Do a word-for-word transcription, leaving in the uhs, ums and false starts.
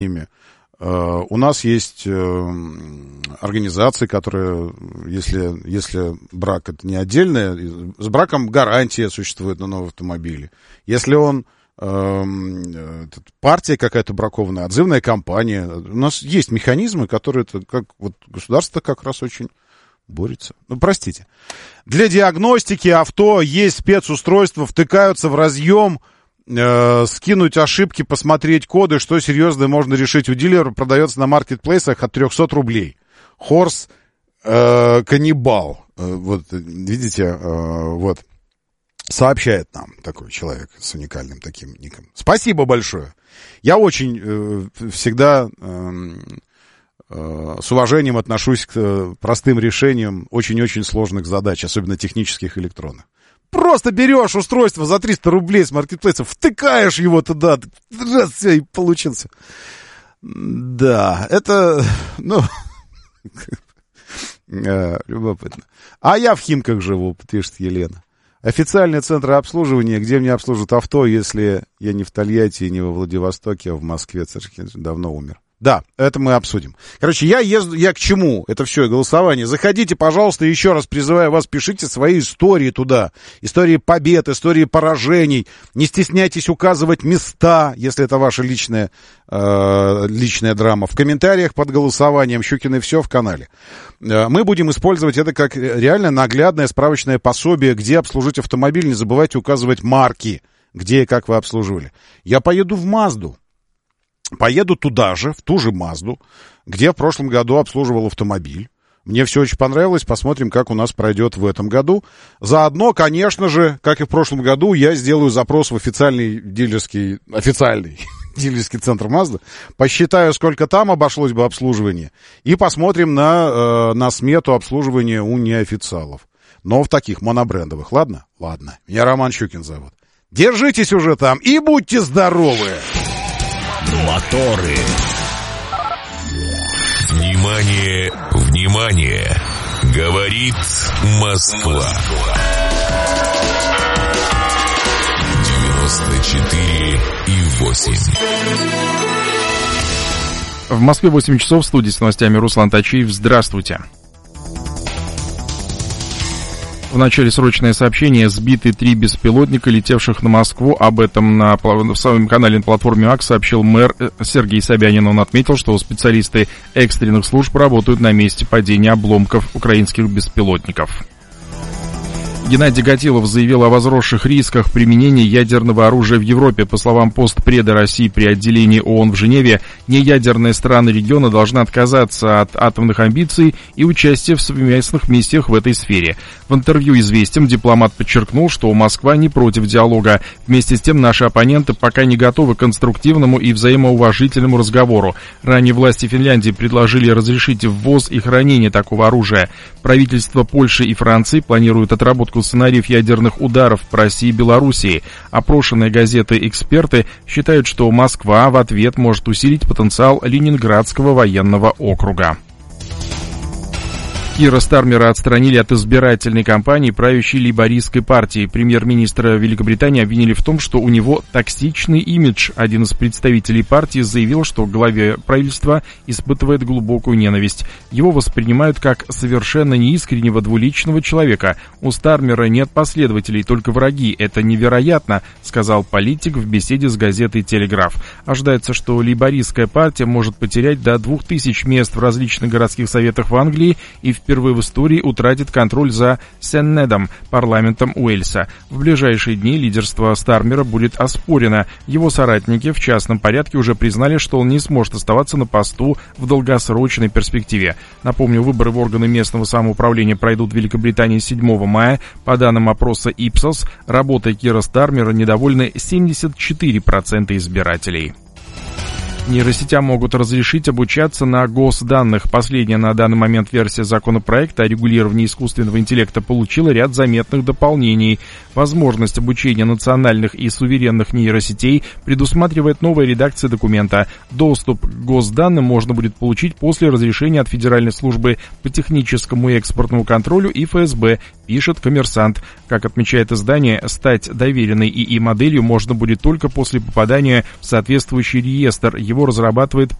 ими. У нас есть организации, которые, если, если брак это не отдельное, с браком гарантия существует на новом автомобиле. Если он партия какая-то бракованная, отзывная компания, у нас есть механизмы, которые это, как вот государство как раз очень борется. Ну, простите. Для диагностики авто есть спецустройства, втыкаются в разъем, э, скинуть ошибки, посмотреть коды, что серьезное можно решить у дилера, продается на маркетплейсах от триста рублей. Хорс э, Каннибал. Э, вот, видите, э, вот, сообщает нам такой человек с уникальным таким ником. Спасибо большое. Я очень э, всегда... Э, с уважением отношусь к простым решениям очень-очень сложных задач, особенно технических и электронных. Просто берешь устройство за триста рублей с маркетплейса, втыкаешь его туда, раз, все, и получился. Да, это, ну, любопытно. А я в Химках живу, пишет Елена. Официальные центры обслуживания, где мне обслужат авто, если я не в Тольятти, не во Владивостоке, а в Москве, давно умер. Да, это мы обсудим. Короче, я езжу, я к чему? Это все, голосование. Заходите, пожалуйста, еще раз призываю вас, пишите свои истории туда. Истории побед, истории поражений. Не стесняйтесь указывать места, если это ваша личная, э, личная драма. В комментариях под голосованием. Щукин и все в канале. Э, мы будем использовать это как реально наглядное справочное пособие, где обслужить автомобиль. Не забывайте указывать марки, где и как вы обслуживали. Я поеду в Мазду. Поеду туда же, в ту же Мазду, где в прошлом году обслуживал автомобиль. Мне все очень понравилось. Посмотрим, как у нас пройдет в этом году. Заодно, конечно же, как и в прошлом году, я сделаю запрос в официальный дилерский, официальный дилерский центр Мазда. Посчитаю, сколько там обошлось бы обслуживание. И посмотрим на, э, на смету обслуживания у неофициалов. Но в таких монобрендовых. Ладно? Ладно. Меня Роман Щукин зовут. Держитесь уже там и будьте здоровы! Моторы. Внимание, внимание! Говорит Москва. девяносто четыре и восемь. В Москве восемь часов, в студии с новостями Руслан Тачиев. Здравствуйте. В начале срочное сообщение. Сбиты три беспилотника, летевших на Москву. Об этом на, в своем канале на платформе АК сообщил мэр Сергей Собянин. Он отметил, что специалисты экстренных служб работают на месте падения обломков украинских беспилотников. Геннадий Гатилов заявил о возросших рисках применения ядерного оружия в Европе. По словам постпреда России при отделении ООН в Женеве, неядерные страны региона должны отказаться от атомных амбиций и участия в совместных миссиях в этой сфере. В интервью «Известиям» дипломат подчеркнул, что Москва не против диалога. Вместе с тем наши оппоненты пока не готовы к конструктивному и взаимоуважительному разговору. Ранее власти Финляндии предложили разрешить ввоз и хранение такого оружия. Правительства Польши и Франции планируют отработку сценариев ядерных ударов по России и Белоруссии. Опрошенные газеты эксперты считают, что Москва в ответ может усилить потенциал Ленинградского военного округа. Кира Стармера отстранили от избирательной кампании правящей лейбористской партии. Премьер-министра Великобритании обвинили в том, что у него токсичный имидж. Один из представителей партии заявил, что главе правительства испытывает глубокую ненависть. Его воспринимают как совершенно неискреннего двуличного человека. У Стармера нет последователей, только враги. Это невероятно, сказал политик в беседе с газетой «Телеграф». Ожидается, что лейбористская партия может потерять до двух тысяч мест в различных городских советах в Англии и в впервые в истории утратит контроль за Сеннедом, парламентом Уэльса. В ближайшие дни лидерство Стармера будет оспорено. Его соратники в частном порядке уже признали, что он не сможет оставаться на посту в долгосрочной перспективе. Напомню, выборы в органы местного самоуправления пройдут в Великобритании седьмого мая. По данным опроса Ipsos, работой Кира Стармера недовольны семьдесят четыре процента избирателей. Нейросетям могут разрешить обучаться на госданных. Последняя на данный момент версия законопроекта о регулировании искусственного интеллекта получила ряд заметных дополнений. Возможность обучения национальных и суверенных нейросетей предусматривает новая редакция документа. Доступ к госданным можно будет получить после разрешения от Федеральной службы по техническому и экспортному контролю и эф эс бэ, пишет «Коммерсант». Как отмечает издание, стать доверенной ИИ-моделью можно будет только после попадания в соответствующий реестр. Его всего разрабатывает